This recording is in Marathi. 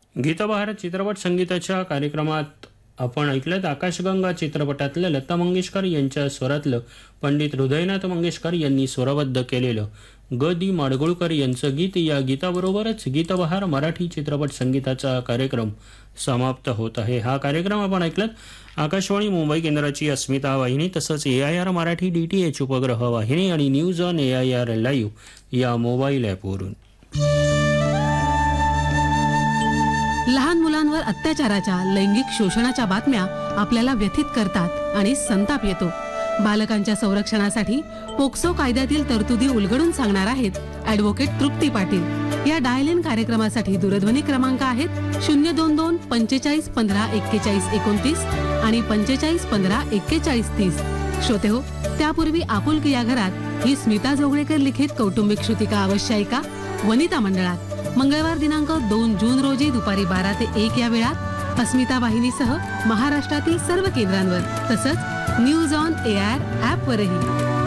गीतबहार चित्रपट संगीताच्या कार्यक्रमात आपण ऐकलं आकाशगंगा चित्रपटातलं लता मंगेशकर यांच्या स्वरातलं पंडित हृदयनाथ मंगेशकर यांनी स्वरबद्ध केलेलं ग दी माडगुळकर यांचं गीत. या गीताबरोबरच गीतबहार मराठी चित्रपट संगीताचा कार्यक्रम समाप्त होत आहे. हा कार्यक्रम आपण ऐकलात आकाशवाणी मुंबई केंद्राची अस्मिता वाहिनी तसंच AIR मराठी DTH उपग्रह वाहिनी आणि न्यूज ऑन AIR लाईव्ह या मोबाईल ॲपवरून. लहान मुलांवर अत्याचाराच्या लैंगिक शोषणाच्या बातम्या आपल्याला व्यथित करतात आणि संताप येतो. बालकांच्या संरक्षणासाठी पोक्सो कायद्यातील तरतुदी उलगडून सांगणार आहेत ॲडव्होकेट तृप्ती पाटील. या डायल इन कार्यक्रमासाठी दूरध्वनी क्रमांक आहेत 022 45 15 41 29 आणि 45 15 41 30. श्रोते हो, त्यापूर्वी आपुलकी या घरात ही स्मिता जोगळेकर लिखित कौटुंबिक श्रुतिका अवश्य ऐका. वनिता मंडळात मंगळवार दिनांक 2 जून रोजी दुपारी 12 ते 1 या वेळात अस्मिता वाहिनीसह महाराष्ट्रातील सर्व केंद्रांवर तसंच न्यूज ऑन AIR ॲपवरही.